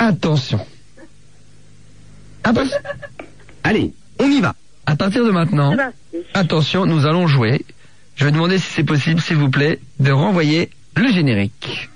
Attention. Allez, on y va. À partir de maintenant, attention, nous allons jouer. Je vais demander si c'est possible, s'il vous plaît, de renvoyer le générique.